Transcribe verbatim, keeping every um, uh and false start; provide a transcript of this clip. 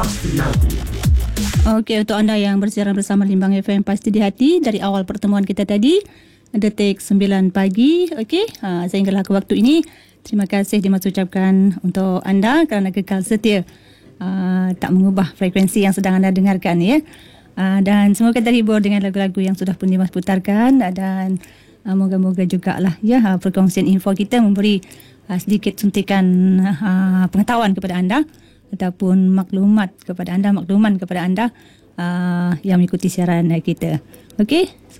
Okey, untuk anda yang bersiaran bersama Limbang F M Pasti di Hati dari awal pertemuan kita tadi, detik sembilan pagi, okey, ha, sehinggalah ke waktu ini, terima kasih Dimas ucapkan untuk anda kerana kekal setia, uh, tak mengubah frekuensi yang sedang anda dengarkan ya. Uh, dan semoga terhibur dengan lagu-lagu yang sudah pun Dimas putarkan, uh, dan uh, moga-moga jugalah ya, uh, perkongsian info kita memberi uh, sedikit suntikan uh, pengetahuan kepada anda ataupun maklumat kepada anda, makluman kepada anda uh, yang mengikuti siaran kita. Okey.